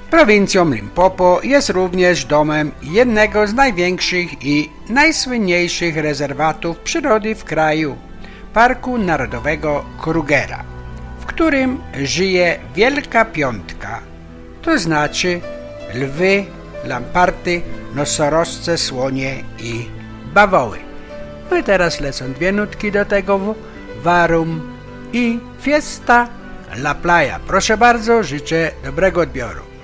Prowincją Limpopo jest również domem jednego z największych i najsłynniejszych rezerwatów przyrody w kraju, Parku Narodowego Krugera, w którym żyje Wielka Piątka, to znaczy lwy, lamparty, nosorożce, słonie i bawoły. No i teraz lecą dwie nutki do tego Warum i Fiesta La Playa. Proszę bardzo, życzę dobrego odbioru.